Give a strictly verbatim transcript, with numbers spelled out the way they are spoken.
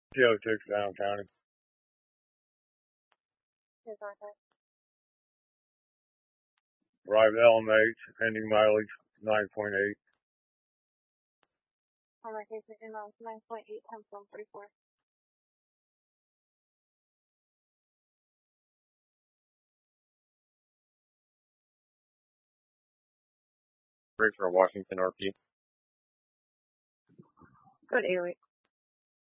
T O six Down County. Arrived L M H, ending mileage nine point eight. On my case, it was nine point eight times one forty-four. Bridge for Washington R P. Good, eight.